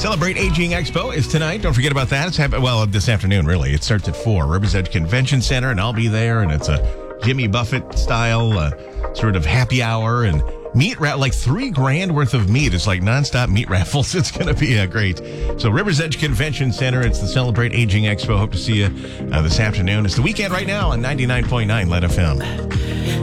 Celebrate Aging Expo is tonight. Don't forget about that. It's this afternoon, really. It starts at 4. Rivers Edge Convention Center, and I'll be there. And it's a Jimmy Buffett style sort of happy hour and meat like $3,000 worth of meat. It's like nonstop meat raffles. It's going to be great. So Rivers Edge Convention Center. It's the Celebrate Aging Expo. Hope to see you this afternoon. It's the weekend right now on 99.9 Let FM.